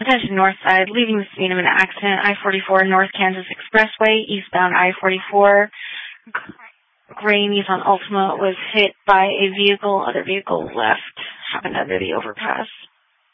Attention north side, leaving the scene of an accident, I-44 North Kansas Expressway, eastbound I-44. Gray Nissan Altima was hit by a vehicle. Other vehicle left, happened under the overpass.